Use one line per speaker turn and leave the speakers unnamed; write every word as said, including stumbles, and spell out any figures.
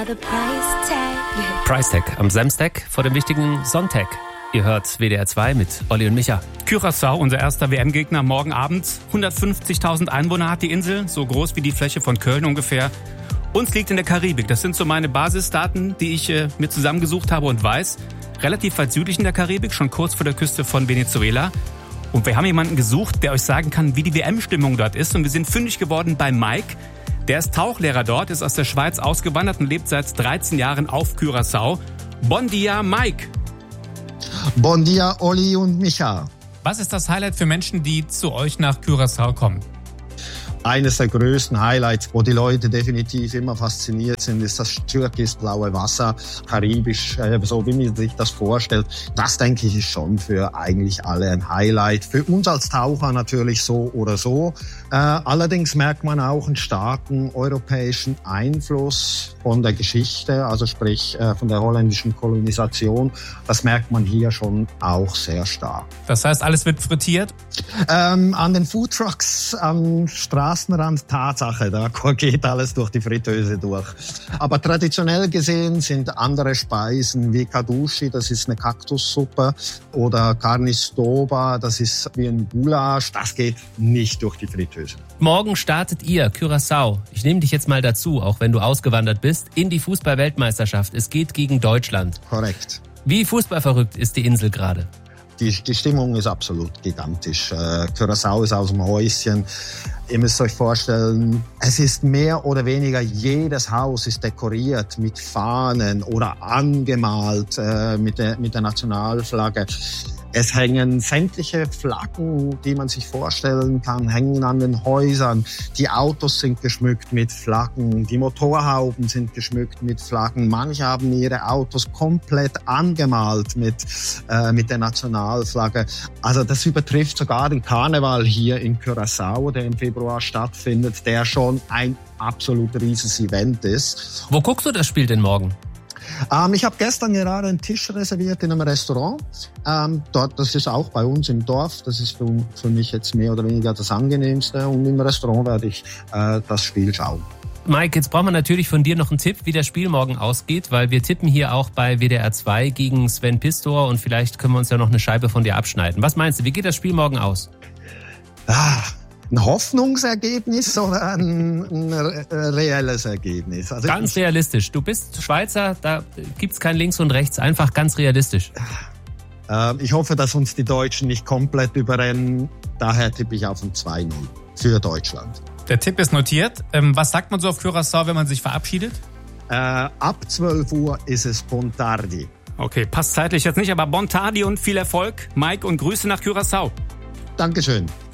Price Tag am Samstag vor dem wichtigen Sonntag. Ihr hört W D R zwei mit Olli und Micha.
Curaçao, unser erster W M-Gegner, morgen Abend. hundertfünfzigtausend Einwohner hat die Insel, so groß wie die Fläche von Köln ungefähr. Uns liegt in der Karibik. Das sind so meine Basisdaten, die ich äh, mir zusammengesucht habe und weiß. Relativ weit südlich in der Karibik, schon kurz vor der Küste von Venezuela. Und wir haben jemanden gesucht, der euch sagen kann, wie die W M-Stimmung dort ist. Und wir sind fündig geworden bei Mike. Der ist Tauchlehrer dort, ist aus der Schweiz ausgewandert und lebt seit dreizehn Jahren auf Curaçao. Bon dia, Mike.
Bon dia, Olli und Micha.
Was ist das Highlight für Menschen, die zu euch nach Curaçao kommen?
Eines der größten Highlights, wo die Leute definitiv immer fasziniert sind, ist das türkisblaue Wasser, karibisch, so wie man sich das vorstellt. Das, denke ich, ist schon für eigentlich alle ein Highlight. Für uns als Taucher natürlich so oder so. Äh, allerdings merkt man auch einen starken europäischen Einfluss von der Geschichte, also sprich äh, von der holländischen Kolonisation. Das merkt man hier schon auch sehr stark.
Das heißt, alles wird frittiert?
Ähm, an den Foodtrucks am Straßenrand, Tatsache, da geht alles durch die Fritteuse durch. Aber traditionell gesehen sind andere Speisen wie Kadushi, das ist eine Kaktussuppe, oder Carnistoba, das ist wie ein Gulasch, das geht nicht durch die Fritteuse.
Morgen startet ihr, Curaçao. Ich nehme dich jetzt mal dazu, auch wenn du ausgewandert bist, in die Fußball-Weltmeisterschaft. Es geht gegen Deutschland.
Korrekt.
Wie fußballverrückt ist die Insel gerade?
Die, die Stimmung ist absolut gigantisch. Äh, Curaçao ist aus dem Häuschen. Ihr müsst euch vorstellen, es ist mehr oder weniger, jedes Haus ist dekoriert mit Fahnen oder angemalt äh, mit, der, mit der Nationalflagge. Es hängen sämtliche Flaggen, die man sich vorstellen kann, hängen an den Häusern. Die Autos sind geschmückt mit Flaggen, die Motorhauben sind geschmückt mit Flaggen. Manche haben ihre Autos komplett angemalt mit, äh, mit der Nationalflagge. Also das übertrifft sogar den Karneval hier in Curaçao, der im Februar stattfindet, der schon ein absolut riesiges Event ist.
Wo guckst du das Spiel denn morgen?
Ähm, ich habe gestern gerade einen Tisch reserviert in einem Restaurant. Ähm, dort, das ist auch bei uns im Dorf. Das ist für, für mich jetzt mehr oder weniger das Angenehmste. Und im Restaurant werde ich äh, das Spiel schauen.
Mike, jetzt brauchen wir natürlich von dir noch einen Tipp, wie das Spiel morgen ausgeht, weil wir tippen hier auch bei W D R zwei gegen Sven Pistor und vielleicht können wir uns ja noch eine Scheibe von dir abschneiden. Was meinst du, wie geht das Spiel morgen aus?
Ah. Ein Hoffnungsergebnis oder ein, ein reelles Ergebnis? Also
ganz realistisch. Du bist Schweizer, da gibt's kein Links und Rechts, einfach ganz realistisch.
Äh, ich hoffe, dass uns die Deutschen nicht komplett überrennen. Daher tippe ich auf ein zwei null für Deutschland.
Der Tipp ist notiert. Ähm, was sagt man so auf Curaçao, wenn man sich verabschiedet?
Äh, ab zwölf Uhr ist es Bon Tardi.
Okay, passt zeitlich jetzt nicht, aber Bon Tardi und viel Erfolg. Mike und Grüße nach Curaçao.
Dankeschön.